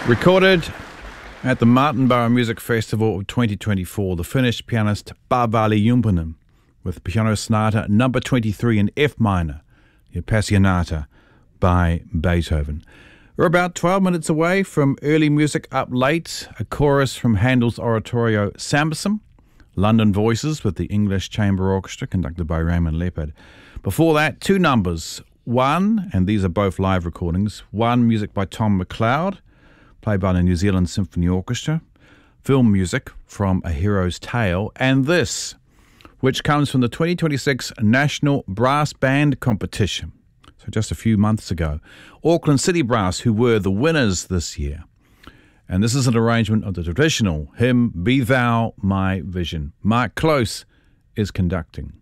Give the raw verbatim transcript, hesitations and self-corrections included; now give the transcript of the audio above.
Recorded at the Martinborough Music Festival of twenty twenty-four, the Finnish pianist Paavali Jumpinen with Piano Sonata number twenty-three in F minor, the Appassionata by Beethoven. We're about twelve minutes away from early music up late, a chorus from Handel's oratorio Samson, London Voices with the English Chamber Orchestra conducted by Raymond Leppard. Before that, two numbers. One, and these are both live recordings, one music by Tom McLeod, played by the New Zealand Symphony Orchestra, film music from A Hero's Tale, and this, which comes from the twenty twenty-six National Brass Band Competition. So just a few months ago, Auckland City Brass, who were the winners this year. And this is an arrangement of the traditional hymn, Be Thou My Vision. Mark Close is conducting.